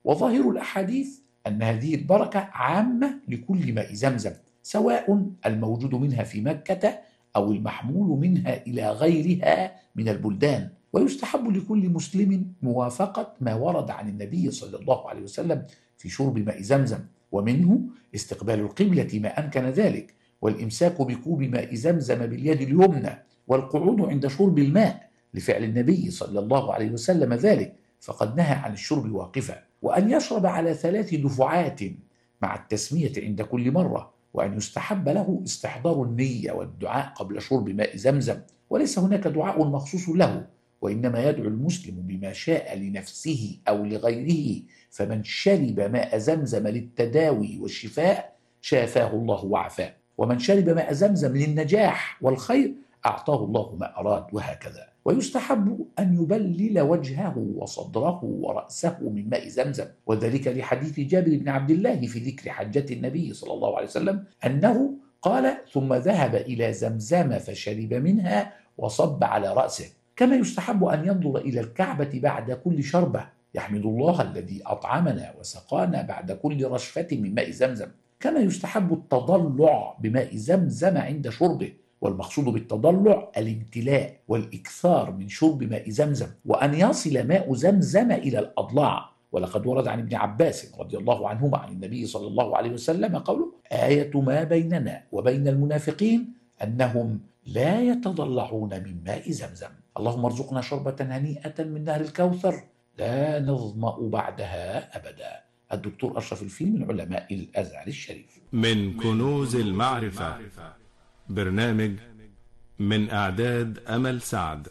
وظاهر الأحاديث أن هذه البركة عامة لكل ماء زمزم، سواء الموجود منها في مكة أو المحمول منها إلى غيرها من البلدان. ويستحب لكل مسلم موافقة ما ورد عن النبي صلى الله عليه وسلم في شرب ماء زمزم، ومنه استقبال القبلة ما أمكن ذلك، والإمساك بكوب ماء زمزم باليد اليمنى، والقعود عند شرب الماء لفعل النبي صلى الله عليه وسلم ذلك، فقد نهى عن الشرب واقفا، وأن يشرب على 3 دفعات مع التسمية عند كل مرة، وأن يستحب له استحضار النية والدعاء قبل شرب ماء زمزم، وليس هناك دعاء مخصوص له، وإنما يدعو المسلم بما شاء لنفسه أو لغيره، فمن شرب ماء زمزم للتداوي والشفاء شافاه الله وعافاه، ومن شرب ماء زمزم للنجاح والخير أعطاه الله ما أراد، وهكذا. ويستحب أن يبلل وجهه وصدره ورأسه من ماء زمزم، وذلك لحديث جابر بن عبد الله في ذكر حجة النبي صلى الله عليه وسلم أنه قال: ثم ذهب إلى زمزم فشرب منها وصب على رأسه. كما يستحب أن ينظر إلى الكعبة بعد كل شربة، يحمد الله الذي أطعمنا وسقانا بعد كل رشفة من ماء زمزم. كما يستحب التضلع بماء زمزم عند شربه، والمقصود بالتضلع الامتلاء والإكثار من شرب ماء زمزم، وأن يصل ماء زمزم إلى الأضلاع. ولقد ورد عن ابن عباس رضي الله عنهما عن النبي صلى الله عليه وسلم قوله: آية ما بيننا وبين المنافقين أنهم لا يتضلعون من ماء زمزم. اللهم ارزقنا شربة هنيئة من نهر الكوثر لا نظمأ بعدها أبدا. الدكتور أشرف الفيل من علماء الأزهر الشريف. من كنوز المعرفة، برنامج من إعداد أمل سعد.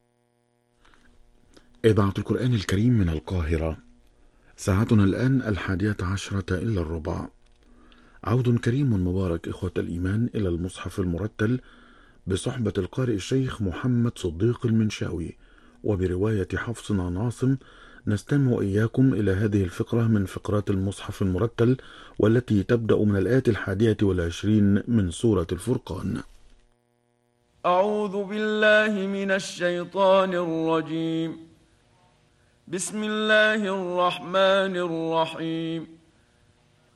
إذاعة القرآن الكريم من القاهرة. ساعتنا الآن 11:45. عود كريم مبارك إخوة الإيمان إلى المصحف المرتل بصحبة القارئ الشيخ محمد صديق المنشاوي، وبرواية حفصنا ناصم نستمع إياكم إلى هذه الفقرة من فقرات المصحف المرتل، والتي تبدأ من الآية 21 من سورة الفرقان. أعوذ بالله من الشيطان الرجيم. بسم الله الرحمن الرحيم.